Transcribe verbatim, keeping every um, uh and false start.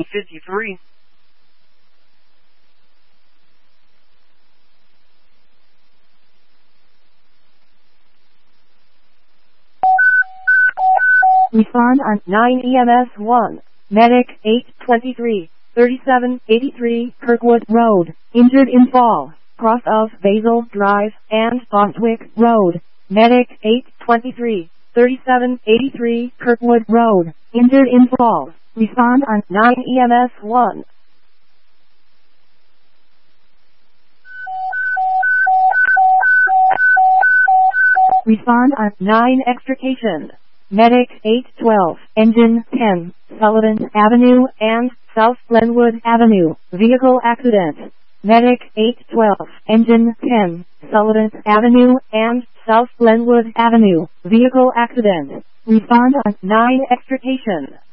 fifty-three. Respond on nine E M S one. Medic eight twenty-three, thirty-seven eighty-three Kirkwood Road, injured in fall, cross of Basil Drive and Bostwick Road. Medic eight twenty-three, thirty-seven eighty-three Kirkwood Road, injured in fall. Respond on nine E M S one. Respond on nine Extrication. Medic eight twelve, Engine ten, Sullivan Avenue and South Glenwood Avenue, vehicle accident. Medic eight twelve, Engine ten, Sullivan Avenue and South Glenwood Avenue, vehicle accident. Respond on nine Extrication.